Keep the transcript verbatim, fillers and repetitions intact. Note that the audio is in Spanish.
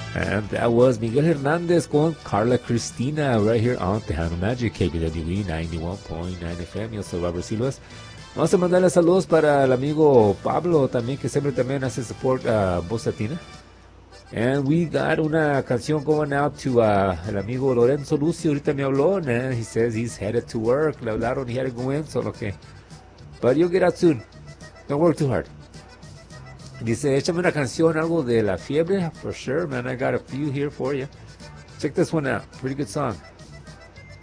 And that was Miguel Hernandez con Carla Cristina right here on Tejano Magic, K B W E ninety-one point nine F M. Yo soy Robert Silvas. Vamos a mandarle saludos para el amigo Pablo también, que siempre también hace support a uh, Voz Latina. And we got una canción going out to uh, el amigo Lorenzo Lucio. Ahorita me habló, and he says he's headed to work. Le hablaron, he had to go in, solo que... But you'll get out soon. Don't work too hard. Dice, échame una canción, algo de La Fiebre. For sure, man, I got a few here for you. Check this one out. Pretty good song.